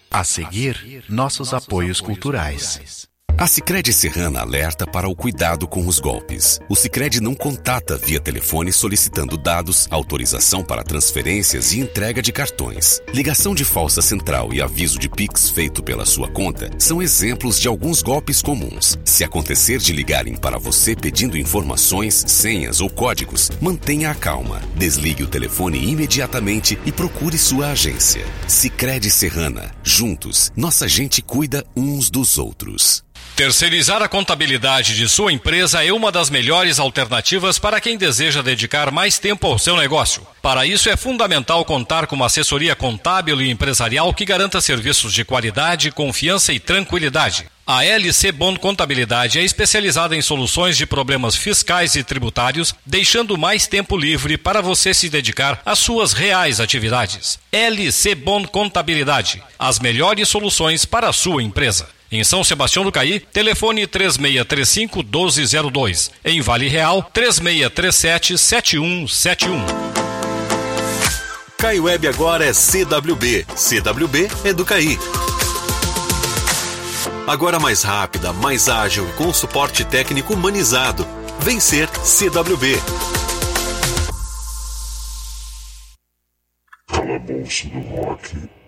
A seguir, nossos apoios culturais. A Sicredi Serrana alerta para o cuidado com os golpes. O Sicredi não contata via telefone solicitando dados, autorização para transferências e entrega de cartões. Ligação de falsa central e aviso de Pix feito pela sua conta são exemplos de alguns golpes comuns. Se acontecer de ligarem para você pedindo informações, senhas ou códigos, mantenha a calma. Desligue o telefone imediatamente e procure sua agência. Sicredi Serrana. Juntos, nossa gente cuida uns dos outros. Terceirizar a contabilidade de sua empresa é uma das melhores alternativas para quem deseja dedicar mais tempo ao seu negócio. Para isso é fundamental contar com uma assessoria contábil e empresarial que garanta serviços de qualidade, confiança e tranquilidade. A LC Bond Contabilidade é especializada em soluções de problemas fiscais e tributários, deixando mais tempo livre para você se dedicar às suas reais atividades. LC Bond Contabilidade, as melhores soluções para a sua empresa. Em São Sebastião do Caí, telefone 3635-1202. Em Vale Real, 3637-7171. Caí Web agora é CWB. CWB é do Caí. Agora mais rápida, mais ágil e com suporte técnico humanizado. Vem ser CWB. Calabouço do Rock.